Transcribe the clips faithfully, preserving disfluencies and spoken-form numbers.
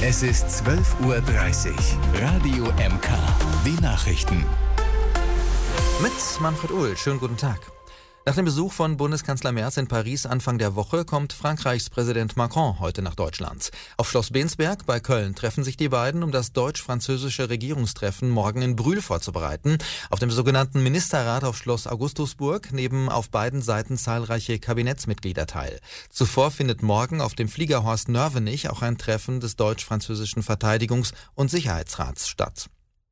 Es ist zwölf Uhr dreißig. Radio M K. Die Nachrichten. Mit Manfred Uhl. Schönen guten Tag. Nach dem Besuch von Bundeskanzler Merz in Paris Anfang der Woche kommt Frankreichs Präsident Macron heute nach Deutschland. Auf Schloss Bensberg bei Köln treffen sich die beiden, um das deutsch-französische Regierungstreffen morgen in Brühl vorzubereiten. Auf dem sogenannten Ministerrat auf Schloss Augustusburg nehmen auf beiden Seiten zahlreiche Kabinettsmitglieder teil. Zuvor findet morgen auf dem Fliegerhorst Nörvenich auch ein Treffen des deutsch-französischen Verteidigungs- und Sicherheitsrats statt.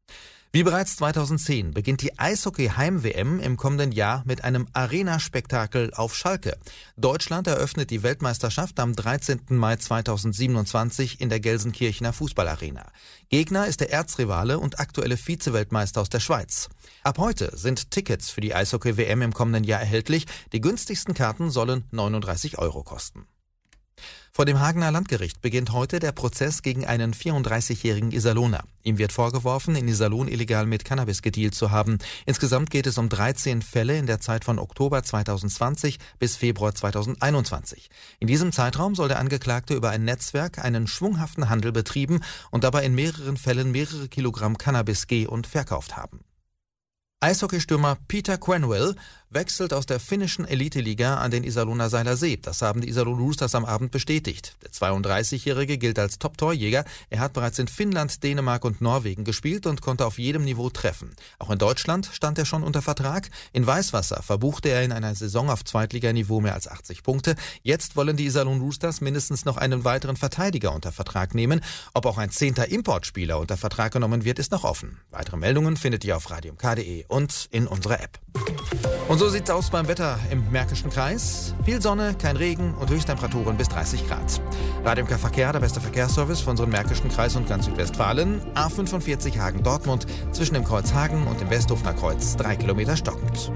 Wie bereits zweitausendzehn beginnt die Eishockey-Heim-W M im kommenden Jahr mit einem Arena-Spektakel auf Schalke. Deutschland eröffnet die Weltmeisterschaft am dreizehnten Mai zweitausendsiebenundzwanzig in der Gelsenkirchener Fußballarena. Gegner ist der Erzrivale und aktuelle Vize-Weltmeister aus der Schweiz. Ab heute sind Tickets für die Eishockey-W M im kommenden Jahr erhältlich. Die günstigsten Karten sollen neununddreißig Euro kosten. Vor dem Hagener Landgericht beginnt heute der Prozess gegen einen vierunddreißigjährigen Iserlohner. Ihm wird vorgeworfen, in Iserlohn illegal mit Cannabis gedealt zu haben. Insgesamt geht es um dreizehn Fälle in der Zeit von Oktober zweitausendzwanzig bis Februar zweitausendeinundzwanzig. In diesem Zeitraum soll der Angeklagte über ein Netzwerk einen schwunghaften Handel betrieben und dabei in mehreren Fällen mehrere Kilogramm Cannabis ge- und verkauft haben. Eishockeystürmer Peter Quenneville wechselt aus der finnischen Eliteliga an den Iserlohner Seiler See. Das haben die Iserlohn Roosters am Abend bestätigt. Der zweiunddreißigjährige gilt als Top-Torjäger. Er hat bereits in Finnland, Dänemark und Norwegen gespielt und konnte auf jedem Niveau treffen. Auch in Deutschland stand er schon unter Vertrag. In Weißwasser verbuchte er in einer Saison auf Zweitliganiveau mehr als achtzig Punkte. Jetzt wollen die Iserlohn Roosters mindestens noch einen weiteren Verteidiger unter Vertrag nehmen. Ob auch ein zehnter Importspieler unter Vertrag genommen wird, ist noch offen. Weitere Meldungen findet ihr auf radio m k punkt d e und in unserer App. Und so sieht's aus beim Wetter im Märkischen Kreis. Viel Sonne, kein Regen und Höchsttemperaturen bis dreißig Grad. Radio M K Verkehr, der beste Verkehrsservice für unseren Märkischen Kreis und ganz Südwestfalen. A fünfundvierzig Hagen-Dortmund zwischen dem Kreuz Hagen und dem Westhofener Kreuz. Drei Kilometer stockend.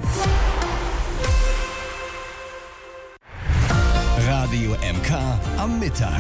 Radio M K am Mittag.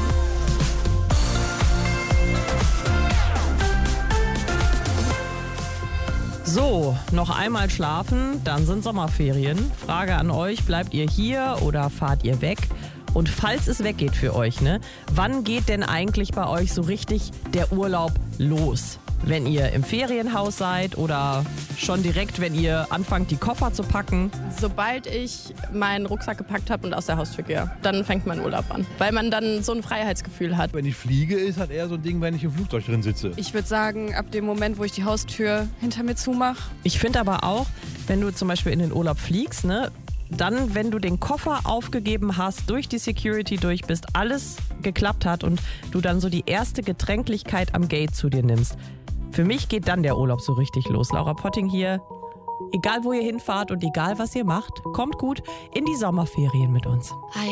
So, noch einmal schlafen, dann sind Sommerferien. Frage an euch, bleibt ihr hier oder fahrt ihr weg? Und falls es weggeht für euch, ne, wann geht denn eigentlich bei euch so richtig der Urlaub los? Wenn ihr im Ferienhaus seid oder schon direkt, wenn ihr anfangt, die Koffer zu packen? Sobald ich meinen Rucksack gepackt habe und aus der Haustür gehe, dann fängt mein Urlaub an. Weil man dann so ein Freiheitsgefühl hat. Wenn ich fliege, ist halt eher so ein Ding, wenn ich im Flugzeug drin sitze. Ich würde sagen, ab dem Moment, wo ich die Haustür hinter mir zumache. Ich finde aber auch, wenn du zum Beispiel in den Urlaub fliegst, ne, dann, wenn du den Koffer aufgegeben hast, durch die Security durch bist, alles geklappt hat und du dann so die erste Getränklichkeit am Gate zu dir nimmst. Für mich geht dann der Urlaub so richtig los. Laura Potting hier. Egal, wo ihr hinfahrt und egal, was ihr macht, kommt gut in die Sommerferien mit uns.